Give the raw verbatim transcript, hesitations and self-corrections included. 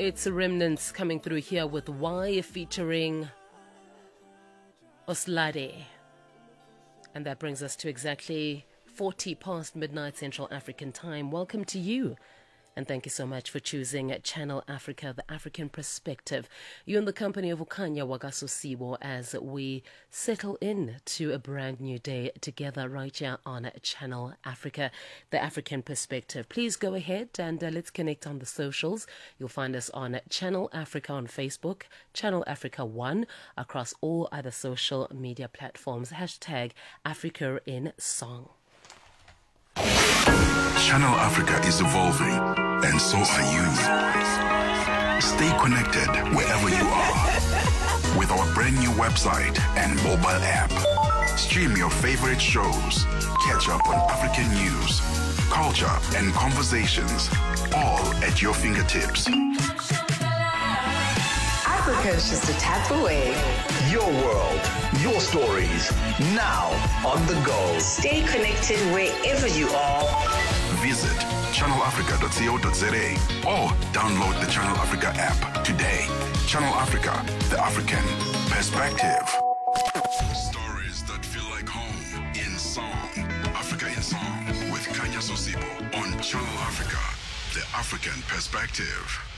It's Remnants coming through here with Why featuring Oslade. And that brings us to exactly forty past midnight Central African time. Welcome to you. And thank you so much for choosing Channel Africa, the African perspective. You're in the company of Ukanya Wagasosibo as we settle in to a brand new day together right here on Channel Africa, the African perspective. Please go ahead and uh, let's connect on the socials. You'll find us on Channel Africa on Facebook, Channel Africa one, across all other social media platforms. Hashtag Africa in Song. Channel Africa is evolving, and so are you. Stay connected wherever you are with our brand new website and mobile app. Stream your favorite shows, catch up on African news, culture, and conversations, all at your fingertips. Africa is just a tap away. Your world, your stories, now on the go. Stay connected wherever you are. Visit channel africa dot co dot za or download the Channel Africa app today. Channel Africa, the African perspective. Stories that feel like home in song. Africa in Song with Kanya Sosibo on Channel Africa, the African perspective.